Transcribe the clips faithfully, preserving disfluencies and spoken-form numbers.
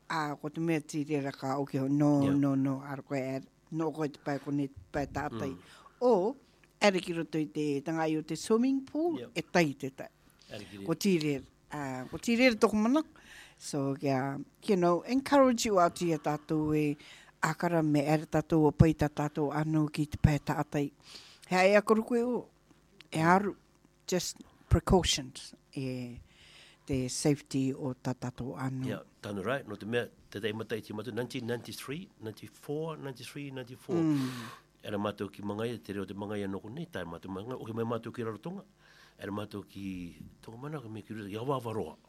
a ko te mea tirera ka o ke ho, no, Yeah. no, no, ara koe er, no koe te pai ko ne pai tātai. Mm. O, ere ki roto i te tangai o te swimming pool, Yeah. e tai te tai. Ara ki Ko rea. tirera, uh, ko tirera toko mana. So, yeah, you know, encourage you out i a tātou e akara me ere tātou o pai tā tātou anu ki te pai tātai. Hei a koru koe o, e aru, just precautions, e te safety o tā tātou anu. Yeah, tanu rai, no te mea, te tei matai ti matu, nineteen ninety-three, ninety-four, ninety-three, ninety-four. Mm. Era mātou ki mangai, te reo te mangai anoko nei, tai mātou mangai, o ke mai mātou ki rarotonga. Era mātou ki, toko mana ka me ki ruta, i awa awaroa.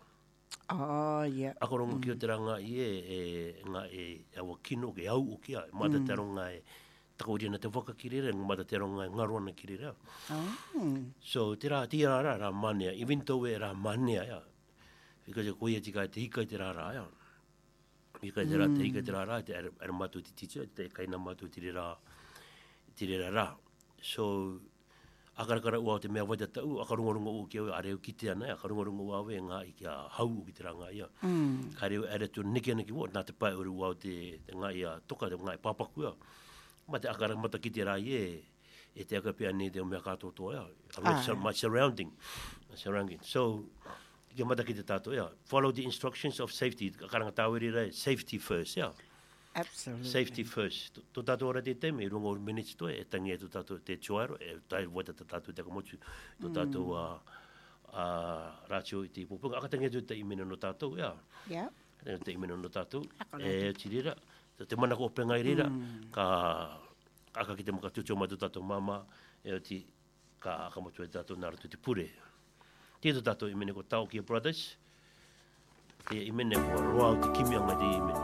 Oh, yeah. Ako rongo ki o te ranga i e, e, ngā e, awa kino, ke au o kia, mata te ronga e, takaurina te waka ki rere, mata te ronga e ngaruana ki rere. Oh. So, te rā, ti rā rā, rā manea, even though e rā manea, ya. Because e koe e tika e te hika i te rā rā, ya. Hika i te rā, te hika i te rā rā, te ara, ara mātou te teacher, te kaina mātou tiri rā, tiri rā rā. So, akarakara ua o te mea waita tau, akarungarunga ua kia ue, areo ki te ana, akarungarunga ua ue, ngā i kia hau o ki te ranga ia. Mm. Ka reo ere tu niki ana ki ua, nā te pai uri ua o te, te ngā ia toka, te ngā i pāpaku ia. Ma te akara mata ki te rā i e, e te aka pia ni te o mea kātou toa ia. Ah. So, my surrounding, my surrounding. So, kia mata ki te tātou ia. Follow the instructions of safety. Karanga tāweri rai, safety first, ia. Absolutely. Safety first. Tō tātou ora te teme, i runga o minutes toa, e tangi e tō tātou te tuaro, e tai wata tō tātou te kamotu, tō tātou a, a rātio i te pupunga. Aka tangi e tō te imena no tātou, ia. Yeah. Tangi te imena no tātou. Aka E tirira, te mana ko penga i rira, ka aka ki te maka tutu o mai tō tātou mama, e o ti ka aka motu e tātou nara tu te pure. Tē tō tātou imene ko tau ki a brothers, te imene ko roa o te kimi anga te imene.